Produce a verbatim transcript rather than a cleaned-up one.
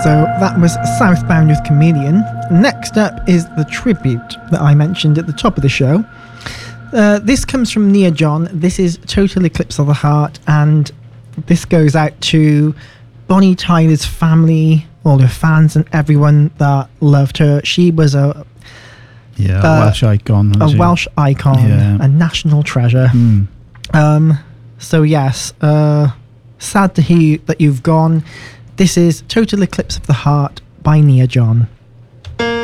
So that was Southbound with Chameleon. Next up is the tribute that I mentioned at the top of the show. Uh, this comes from Nia John. This is Total Eclipse of the Heart, and this goes out to Bonnie Tyler's family, all her fans, and everyone that loved her. She was a yeah, uh, Welsh icon. A she? Welsh icon, yeah. a national treasure. Mm. Um, so yes, uh, sad to hear that you've gone. This is Total Eclipse of the Heart by Nia John.